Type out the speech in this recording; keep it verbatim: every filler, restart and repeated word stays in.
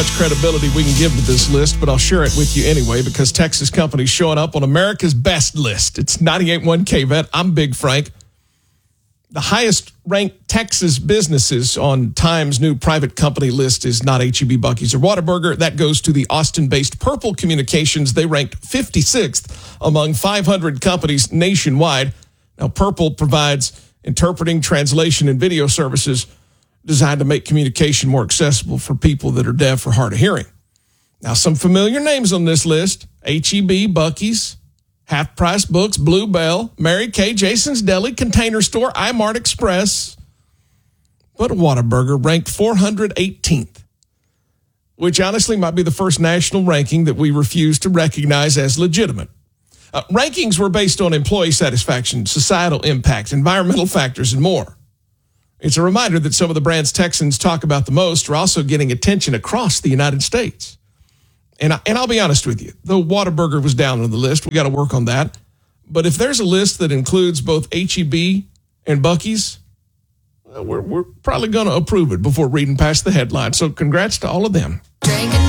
much credibility we can give to this list, but I'll share it with you anyway because Texas companies showing up on America's best list. It's ninety-eight point one K V E T. I'm Big Frank. The highest ranked Texas businesses on Time's new private company list is not H E B, Buc-ee's, or Whataburger. That goes to the Austin-based Purple Communications. They ranked fifty-sixth among five hundred companies nationwide. Now, Purple provides interpreting, translation, and video services designed to make communication more accessible for people that are deaf or hard of hearing. Now, some familiar names on this list: H E B, Buc-ee's, Half Price Books, Blue Bell, Mary Kay, Jason's Deli, Container Store, iMart Express. But Whataburger ranked four hundred eighteenth, which honestly might be the first national ranking that we refuse to recognize as legitimate. Uh, rankings were based on employee satisfaction, societal impact, environmental factors, and more. It's a reminder that some of the brands Texans talk about the most are also getting attention across the United States. And, I, and I'll be honest with you, though Whataburger was down on the list, we got to work on that. But if there's a list that includes both H E B and Buc-ee's, well, we're, we're probably going to approve it before reading past the headline. So congrats to all of them. Drinking